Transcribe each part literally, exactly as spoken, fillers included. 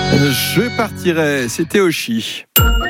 Je partirai, c'était Oshi.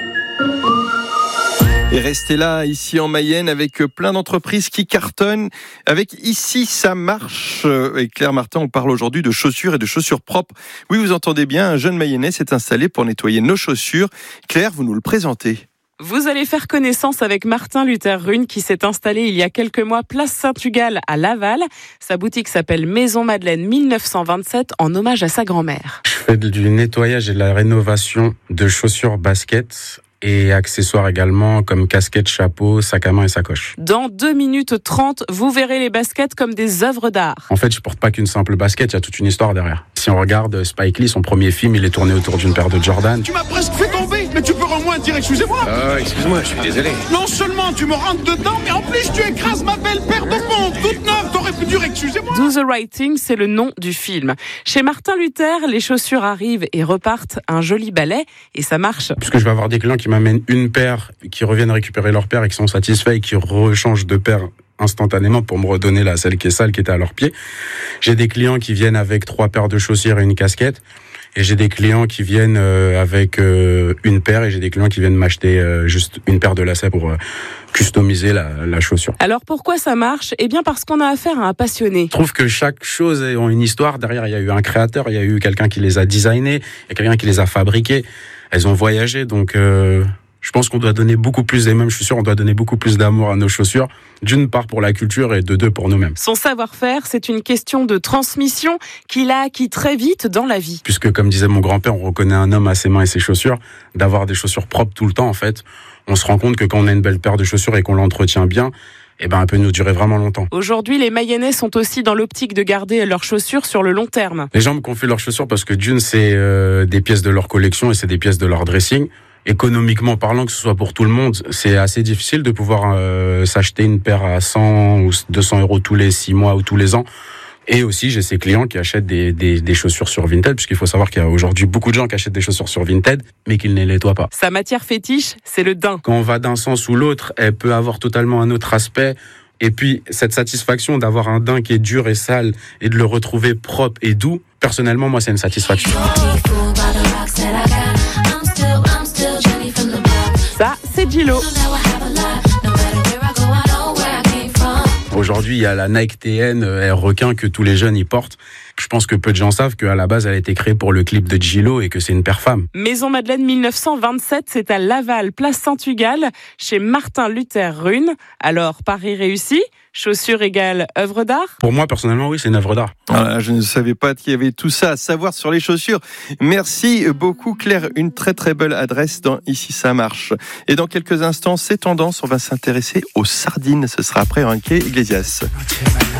Et restez là, ici en Mayenne, avec plein d'entreprises qui cartonnent. Avec Ici, ça marche. Et Claire Martin, on parle aujourd'hui de chaussures et de chaussures propres. Oui, vous entendez bien, un jeune Mayennais s'est installé pour nettoyer nos chaussures. Claire, vous nous le présentez. Vous allez faire connaissance avec Martin Luther Rune qui s'est installé il y a quelques mois place Saint-Tugal à Laval. Sa boutique s'appelle Maison Madeleine mille neuf cent vingt-sept en hommage à sa grand-mère. Je fais du nettoyage et de la rénovation de chaussures, baskets et accessoires également comme casquette, chapeau, sac à main et sacoche. Dans deux minutes trente, vous verrez les baskets comme des œuvres d'art. En fait, je porte pas qu'une simple basket, il y a toute une histoire derrière. Si on regarde Spike Lee, son premier film, il est tourné autour d'une paire de Jordan. Tu m'as presque fait tomber, mais tu peux au moins dire excusez-moi. Ah, excuse-moi, je suis désolé. Non seulement tu me rentres dedans, mais en plus tu écrases ma belle paire de pompes toute neuve. T'aurais pu dire excusez-moi. Do the Right Thing, c'est le nom du film. Chez Martin Luther, les chaussures arrivent et repartent, un joli balai, et ça marche. Puisque je vais avoir des clients qui m'amènent une paire, qui reviennent récupérer leur paire et qui sont satisfaits et qui rechangent de paire instantanément pour me redonner la celle qui est sale, qui était à leurs pieds. J'ai des clients qui viennent avec trois paires de chaussures et une casquette. Et j'ai des clients qui viennent euh, avec euh, une paire et j'ai des clients qui viennent m'acheter euh, juste une paire de lacets pour euh, customiser la, la chaussure. Alors pourquoi ça marche ? Eh bien parce qu'on a affaire à un passionné. Je trouve que chaque chose a une histoire. Derrière, il y a eu un créateur, il y a eu quelqu'un qui les a designés, il y a quelqu'un qui les a fabriqués. Elles ont voyagé, donc... Euh Je pense qu'on doit donner beaucoup plus, et même je suis sûr, on doit donner beaucoup plus d'amour à nos chaussures, d'une part pour la culture et de deux pour nous-mêmes. Son savoir-faire, c'est une question de transmission qu'il a acquis très vite dans la vie. Puisque, comme disait mon grand-père, on reconnaît un homme à ses mains et ses chaussures, d'avoir des chaussures propres tout le temps, en fait. On se rend compte que quand on a une belle paire de chaussures et qu'on l'entretient bien, eh ben, elle peut nous durer vraiment longtemps. Aujourd'hui, les Mayennais sont aussi dans l'optique de garder leurs chaussures sur le long terme. Les gens me confient leurs chaussures parce que d'une, c'est euh, des pièces de leur collection et c'est des pièces de leur dressing. Économiquement parlant, que ce soit pour tout le monde, c'est assez difficile de pouvoir euh, s'acheter une paire à cent ou deux cents euros tous les six mois ou tous les ans. Et aussi, j'ai ces clients qui achètent des, des, des chaussures sur Vinted, puisqu'il faut savoir qu'il y a aujourd'hui beaucoup de gens qui achètent des chaussures sur Vinted, mais qu'ils ne les nettoient pas. Sa matière fétiche, c'est le daim. Quand on va d'un sens ou l'autre, elle peut avoir totalement un autre aspect. Et puis, cette satisfaction d'avoir un daim qui est dur et sale et de le retrouver propre et doux, personnellement, moi, c'est une satisfaction. Ça, c'est Gilo. Aujourd'hui, il y a la Nike T N Air Requin que tous les jeunes y portent. Je pense que peu de gens savent qu'à la base, elle a été créée pour le clip de Gilo et que c'est une paire femme. Maison Madeleine mille neuf cent vingt-sept, c'est à Laval, place Saint-Tugal, chez Martin Luther Rune. Alors, pari réussi ? Chaussures égale œuvre d'art ? Pour moi, personnellement, oui, c'est une œuvre d'art. Voilà, je ne savais pas qu'il y avait tout ça à savoir sur les chaussures. Merci beaucoup, Claire. Une très très belle adresse dans Ici ça marche. Et dans quelques instants, c'est tendance. On va s'intéresser aux sardines. Ce sera après Enrique Iglesias.